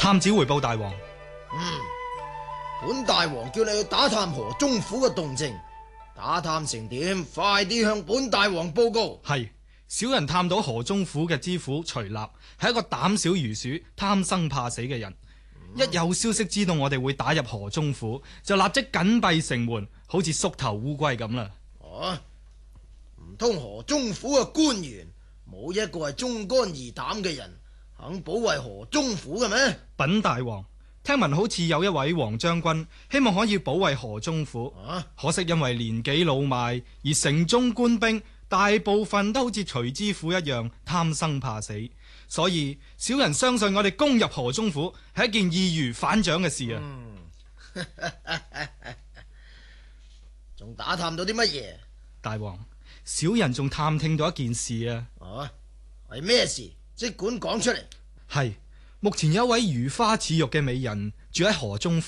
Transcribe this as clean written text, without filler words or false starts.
探子回報大王。 本大王叫你去打探河中府嘅動靜，打探成點，快啲向本大王報告。 係，小人探到河中府嘅知府徐立係一個膽小如鼠、貪生怕死嘅人。一有消息知道我哋會打入河中府，就立即緊閉城門，好似縮頭烏龜咁啦。 唔通河中府嘅官員冇一個係忠肝義膽嘅人肯保衛河中府嘅咩？ 稟大王，聽聞好似有一位黃將軍希望可以保衛河中府，可惜因為年紀老邁，而城中官兵大部分都好似徐知府一樣貪生怕死，所以小人相信我哋攻入河中府係一件易如反掌嘅事啊！ 仲打探到啲乜嘢？ 大王，小人仲探聽到一件事啊！ 係咩事？即管講出嚟。 係，目前有一位如花似玉嘅美人住喺河中府。